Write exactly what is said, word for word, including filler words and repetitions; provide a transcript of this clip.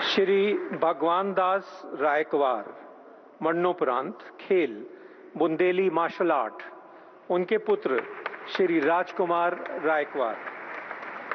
श्री भगवान दास रायकवार, मरणोपरांत खेल बुंदेली मार्शल आर्ट, उनके पुत्र श्री राजकुमार रायकवार।